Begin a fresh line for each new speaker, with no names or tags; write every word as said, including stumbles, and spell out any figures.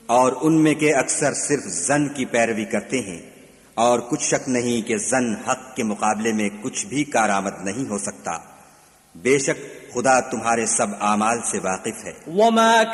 और उनमें के अक्सर सिर्फ जन की पैरवी करते हैं, और कुछ शक नहीं कि जन हक के मुकाबले में कुछ भी कारआमद नहीं हो सकता। बेशक खुदा तुम्हारे सब आमाल से वाकिफ है।